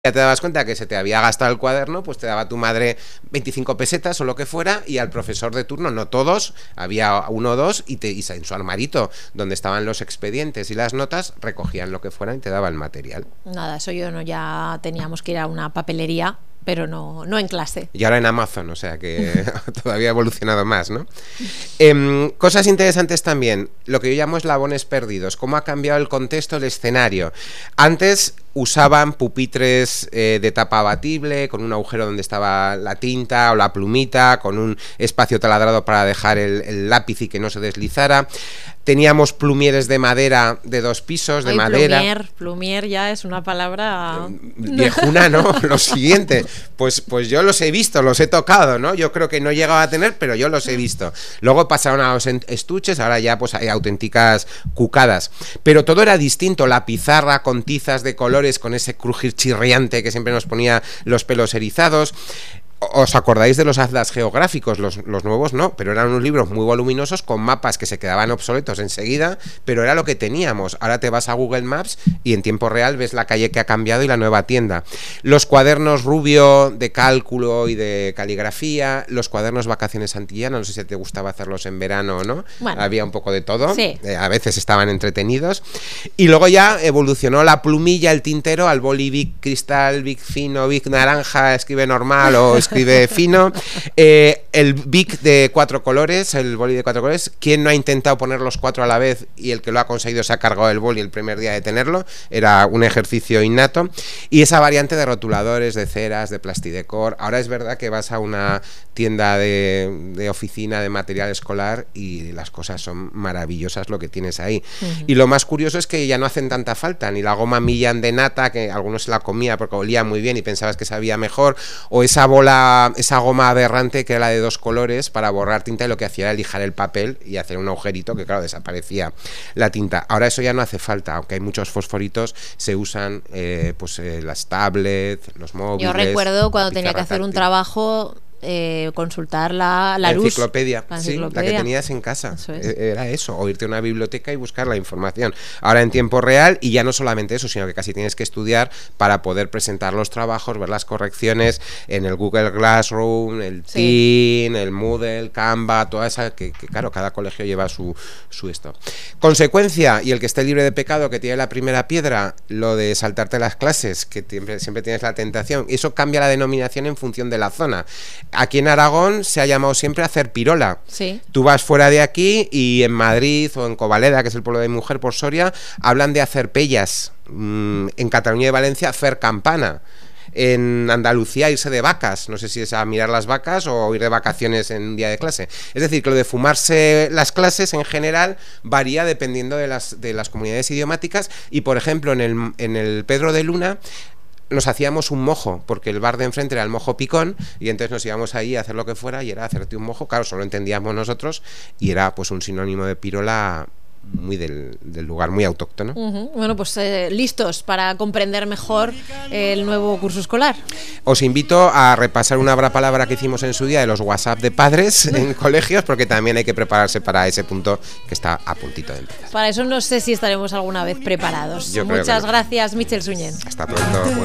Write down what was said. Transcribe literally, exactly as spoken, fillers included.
Ya te dabas cuenta que se te había gastado el cuaderno, pues te daba tu madre veinticinco pesetas o lo que fuera, y al profesor de turno, no todos, había uno o dos, y, te, y en su armarito, donde estaban los expedientes y las notas, recogían lo que fuera y te daba el material. Nada, eso yo no, ya teníamos que ir a una papelería, pero no, no en clase. Y ahora en Amazon, o sea que todavía ha evolucionado más, ¿no? Eh, cosas interesantes también, lo que yo llamo eslabones perdidos, cómo ha cambiado el contexto, el escenario. Antes usaban pupitres eh, de tapa abatible, con un agujero donde estaba la tinta o la plumita, con un espacio taladrado para dejar el, el lápiz y que no se deslizara. Teníamos plumieres de madera de dos pisos, de Ay, madera. Plumier, plumier ya es una palabra... Viejuna, ¿no? Lo siguiente. Pues, pues yo los he visto, los he tocado, ¿no? Yo creo que no he llegado a tener, pero yo los he visto. Luego pasaron a los estuches, ahora ya pues hay auténticas cucadas. Pero todo era distinto, la pizarra con tizas de colores, con ese crujir chirriante que siempre nos ponía los pelos erizados. ¿Os acordáis de los atlas geográficos? Los, los nuevos no, pero eran unos libros muy voluminosos con mapas que se quedaban obsoletos enseguida, pero era lo que teníamos. Ahora te vas a Google Maps y en tiempo real ves la calle que ha cambiado y la nueva tienda. Los cuadernos Rubio de cálculo y de caligrafía, los cuadernos Vacaciones Antillana, no sé si te gustaba hacerlos en verano o no, bueno, había un poco de todo, sí. eh, a veces estaban entretenidos. Y luego ya evolucionó la plumilla, el tintero, al boli Bic Cristal, Bic Fino, Bic Naranja, escribe normal o escribe fino, eh, el Bic de cuatro colores, el boli de cuatro colores. ¿Quién no ha intentado poner los cuatro a la vez y el que lo ha conseguido se ha cargado el boli el primer día de tenerlo? Era un ejercicio innato. Y esa variante de rotuladores, de ceras, de plastidecor. Ahora es verdad que vas a una tienda de, de oficina de material escolar y las cosas son maravillosas lo que tienes ahí. Uh-huh. Y lo más curioso es que ya no hacen tanta falta, ni la goma Millán de nata, que algunos se la comía porque olía muy bien y pensabas que sabía mejor, o esa bola esa goma aberrante que era la de dos colores para borrar tinta, y lo que hacía era lijar el papel y hacer un agujerito que claro, desaparecía la tinta. Ahora eso ya no hace falta, aunque hay muchos fosforitos, se usan eh, pues eh, las tablets, los móviles. Yo recuerdo cuando tenía que hacer táctil. un trabajo Eh, consultar la, la, la luz enciclopedia, la sí, enciclopedia, la que tenías en casa, eso es. Era eso, o irte a una biblioteca y buscar la información. Ahora en tiempo real, y ya no solamente eso, sino que casi tienes que estudiar para poder presentar los trabajos, ver las correcciones en el Google Classroom, el sí. Teen, el Moodle, Canva, toda esa, que, que claro, cada colegio lleva su, su esto. Consecuencia, y el que esté libre de pecado, que tiene la primera piedra, lo de saltarte las clases, que siempre, siempre tienes la tentación, eso cambia la denominación en función de la zona. Aquí en Aragón se ha llamado siempre hacer pirola. Sí. Tú vas fuera de aquí y en Madrid o en Covaleda, que es el pueblo de mi mujer, por Soria, hablan de hacer pellas. Mm, en Cataluña y Valencia, hacer campana. En Andalucía, irse de vacas. No sé si es a mirar las vacas o ir de vacaciones en un día de clase. Es decir, que lo de fumarse las clases en general varía dependiendo de las, de las comunidades idiomáticas. Y por ejemplo, en el, en el Pedro de Luna nos hacíamos un mojo, porque el bar de enfrente era el mojo picón, y entonces nos íbamos ahí a hacer lo que fuera y era hacerte un mojo. Claro, solo entendíamos nosotros y era pues un sinónimo de pirola muy del, del lugar, muy autóctono. Uh-huh. Bueno, pues eh, listos para comprender mejor el nuevo curso escolar. Os invito a repasar una palabra que hicimos en su día de los WhatsApp de padres en colegios, porque también hay que prepararse para ese punto que está a puntito de empezar. Para eso no sé si estaremos alguna vez preparados. Yo creo Muchas que no. gracias, Michel Suñén. Hasta pronto.